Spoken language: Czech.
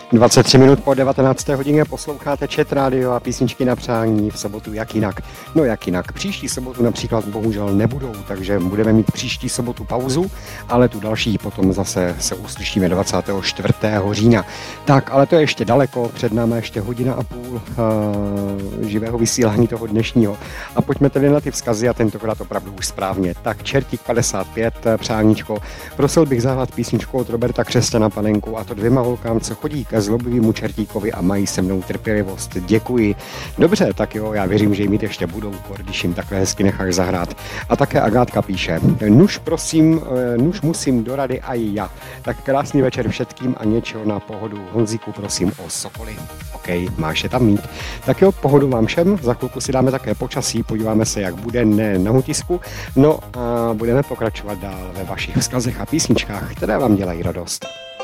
23 minut po 19. hodině posloucháte Chat Radio a písničky na přání v sobotu jak jinak. No jak jinak. Příští sobotu například bohužel nebudou, takže budeme mít příští sobotu pauzu, ale tu další potom zase se uslyšíme 24. října. Tak, ale to je ještě daleko, před námi ještě hodina a půl živého vysílání toho dnešního. A pojďme tedy na ty vzkazy a tentokrát opravdu už správně. Tak Čertík 55, přáníčko, prosil bych zahrát písničku od Roberta Křesťana Panenku, a to 2 holkám, co chodí ke zlobivému čertíkovi a mají se mnou trpělivost. Děkuji. Dobře, tak jo, já věřím, že jim mít ještě budou, když jim takhle hezky necháš zahrát. A také Agátka píše, nuž prosím, nuž musím do rady a i já. Tak krásný večer všetkým a něčeho na pohodu. Honzíku prosím o sokoly. OK, máš je tam mít. Tak jo, pohodu vám všem, za chvilku si dáme také počasí, podíváme se, jak bude, ne na Hutisku. No a budeme pokračovat dál ve vašich vzkazech a písničkách, které vám dělají radost.